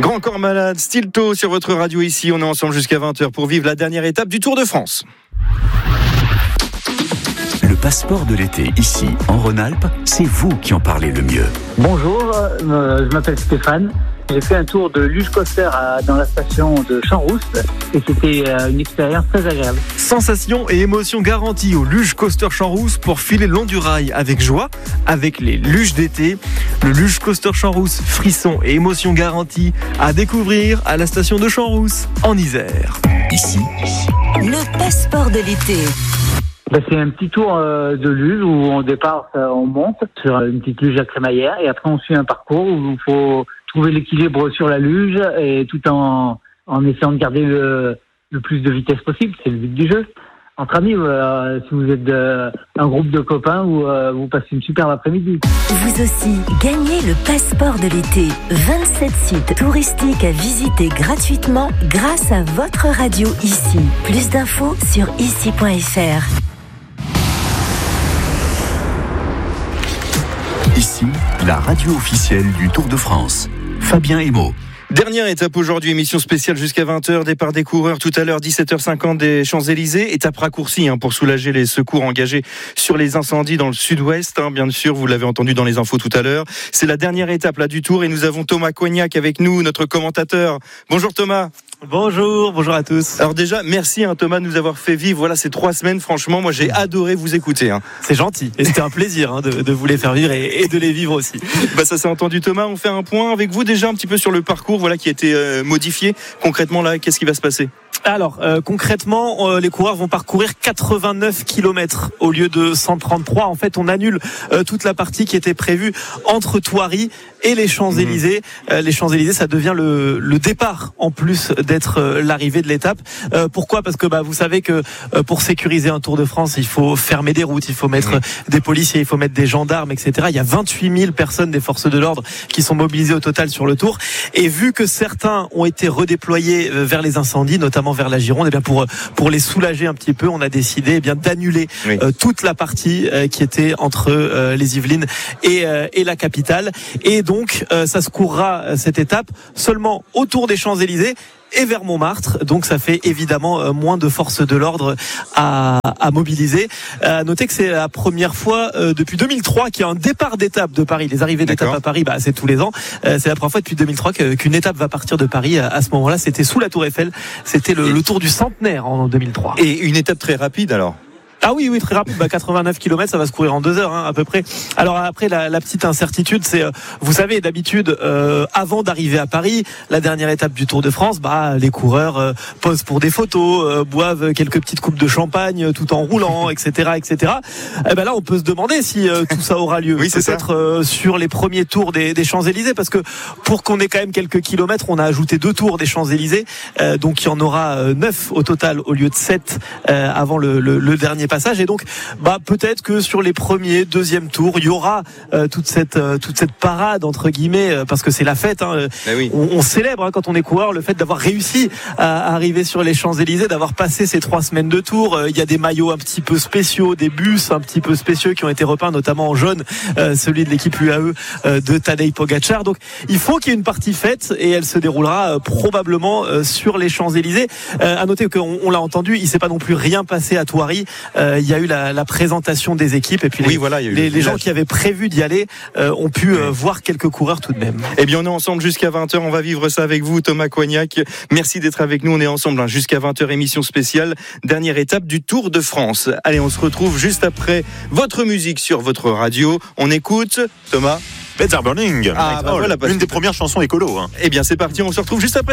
Grand Corps Malade, Stilto sur votre radio ici. On est ensemble jusqu'à 20h pour vivre la dernière étape du Tour de France. Le passeport de l'été, ici, en Rhône-Alpes, c'est vous qui en parlez le mieux. Bonjour, je m'appelle Stéphane. J'ai fait un tour de luge coaster dans la station de Champs-Rousses et c'était une expérience très agréable. Sensations et émotions garanties au luge coaster Champs-Rousses pour filer le long du rail avec joie, avec les luges d'été. Le luge coaster Champs-Rousses, frissons et émotions garanties à découvrir à la station de Champs-Rousses en Isère. Ici, le passeport de l'été. C'est un petit tour de luge où au départ on monte sur une petite luge à crémaillère et après on suit un parcours où il faut trouver l'équilibre sur la luge et tout en essayant de garder le plus de vitesse possible. C'est le but du jeu. Entre amis, si vous êtes un groupe de copains, vous passez une superbe après-midi. Vous aussi, gagnez le passeport de l'été. 27 sites touristiques à visiter gratuitement grâce à votre radio ici. Plus d'infos sur ici.fr. Ici, la radio officielle du Tour de France. Fabien Emo. Dernière étape aujourd'hui, émission spéciale jusqu'à 20h, départ des coureurs tout à l'heure, 17h50 des Champs-Élysées. Étape raccourcie pour soulager les secours engagés sur les incendies dans le sud-ouest. Bien sûr, vous l'avez entendu dans les infos tout à l'heure. C'est la dernière étape là du Tour et nous avons Thomas Cognac avec nous, notre commentateur. Bonjour Thomas. Bonjour à tous. Alors déjà, merci Thomas de nous avoir fait vivre ces 3 semaines. Franchement, moi j'ai adoré vous écouter. C'est gentil et c'était un plaisir de vous les faire vivre et de les vivre aussi. Ça s'est entendu Thomas, on fait un point avec vous déjà un petit peu sur le parcours qui a été modifié. Concrètement là, qu'est-ce qui va se passer ? Alors concrètement, les coureurs vont parcourir 89 km au lieu de 133. En fait, on annule toute la partie qui était prévue entre Thoiry et les Champs-Élysées. Les Champs-Élysées, ça devient le départ en plus d'être l'arrivée de l'étape. Pourquoi ? Parce que vous savez que pour sécuriser un Tour de France, il faut fermer des routes, il faut mettre des policiers, il faut mettre des gendarmes, etc. Il y a 28 000 personnes des forces de l'ordre qui sont mobilisées au total sur le Tour. Et vu que certains ont été redéployés vers les incendies, notamment vers la Gironde, pour les soulager un petit peu, on a décidé d'annuler toute la partie qui était entre les Yvelines et la capitale. Et donc ça se courra cette étape seulement autour des Champs-Élysées et vers Montmartre, donc ça fait évidemment moins de forces de l'ordre à mobiliser. Notez que c'est la première fois depuis 2003 qu'il y a un départ d'étape de Paris. Les arrivées d'étape à Paris, c'est tous les ans. C'est la première fois depuis 2003 qu'une étape va partir de Paris. À ce moment-là, c'était sous la Tour Eiffel. C'était le Tour du Centenaire en 2003. Et une étape très rapide alors ? Ah oui, très rapide. 89 km, ça va se courir en 2 heures, à peu près. Alors après, la petite incertitude, c'est, vous savez, d'habitude, avant d'arriver à Paris, la dernière étape du Tour de France, les coureurs posent pour des photos, boivent quelques petites coupes de champagne, tout en roulant, etc., etc. Là, on peut se demander si tout ça aura lieu. Oui, peut-être sur les premiers tours des Champs-Élysées, parce que pour qu'on ait quand même quelques kilomètres, on a ajouté 2 tours des Champs-Élysées, donc il y en aura 9 au total au lieu de 7 avant le dernier passage. Et donc peut-être que sur les premiers, deuxième tours, il y aura toute cette parade entre guillemets, parce que c'est la fête. On célèbre quand on est coureur le fait d'avoir réussi à arriver sur les Champs-Élysées, d'avoir passé ces 3 semaines de tour. Il y a des maillots un petit peu spéciaux, des bus un petit peu spéciaux qui ont été repeints, notamment en jaune, celui de l'équipe UAE de Tadej Pogačar. Donc il faut qu'il y ait une partie fête et elle se déroulera probablement sur les Champs-Élysées. À noter qu'on l'a entendu, il s'est pas non plus rien passé à Thoiry. Il y a eu la présentation des équipes et puis les gens qui avaient prévu d'y aller ont pu voir quelques coureurs tout de même. Eh bien, on est ensemble jusqu'à 20h. On va vivre ça avec vous, Thomas Cognac. Merci d'être avec nous. On est ensemble jusqu'à 20h, émission spéciale. Dernière étape du Tour de France. Allez, on se retrouve juste après votre musique sur votre radio. On écoute, Thomas. Beds Are Burning. Une des premières chansons écolo. Eh bien, c'est parti. On se retrouve juste après.